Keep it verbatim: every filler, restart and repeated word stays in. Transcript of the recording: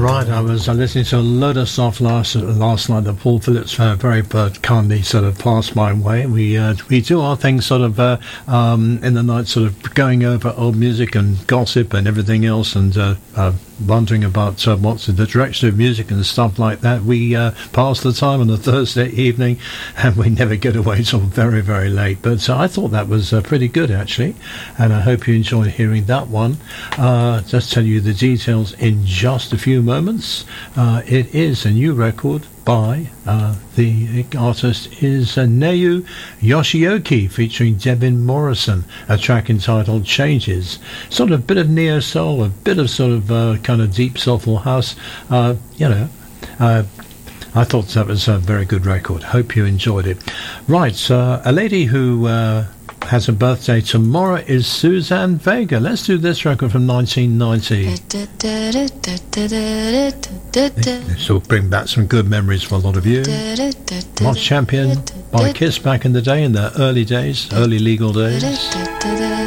Right, I was uh, listening to a load of stuff last last night that Paul Phillips uh, very uh, kindly sort of passed my way. We uh, we do our things sort of uh, um, in the night, sort of going over old music and gossip and everything else, and uh, uh, wondering about uh, what's in the direction of music and stuff like that. We uh, pass the time on a Thursday evening, and we never get away till very, very late. But uh, I thought that was uh, pretty good, actually, and I hope you enjoyed hearing that one. Uh, just tell you the details in just a few moments. Uh, it is a new record by uh, the artist is uh, Neyu Yoshioki, featuring Devin Morrison, a track entitled Changes. Sort of a bit of neo soul, a bit of sort of uh, kind of deep soulful house. Uh, you know, uh, I thought that was a very good record. Hope you enjoyed it. Right, uh, a lady who uh, has a birthday tomorrow is Suzanne Vega. Let's do this record from nineteen ninety. This will bring back some good memories for a lot of you. Lost Champion by Kiss back in the day, in the early days, early legal days.